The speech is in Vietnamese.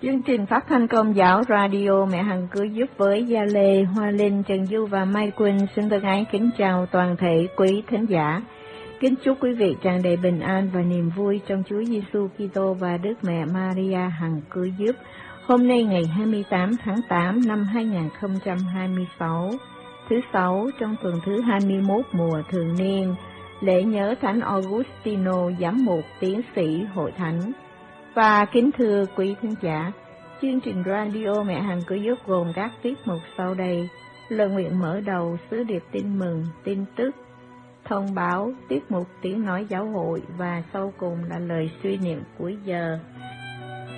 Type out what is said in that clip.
Chương trình phát thanh Công giáo Radio Mẹ Hằng Cứu Giúp với Gia Lê, Hoa Linh, Trần Du và Mai Quỳnh xin thân ái kính chào toàn thể quý thính giả. Kính chúc quý vị tràn đầy bình an và niềm vui trong Chúa Giêsu Kitô và Đức Mẹ Maria Hằng Cứu Giúp. Hôm nay ngày 28 tháng 8 năm 2026, thứ Sáu trong tuần thứ 21 mùa thường niên, lễ nhớ Thánh Augustino, giám mục tiến sĩ Hội Thánh. Và kính thưa quý thính giả, chương trình Radio Mẹ Hằng Cứu Giúp gồm các tiết mục sau đây: lời nguyện mở đầu, sứ điệp tin mừng, tin tức, thông báo, tiết mục tiếng nói giáo hội và sau cùng là lời suy niệm cuối giờ.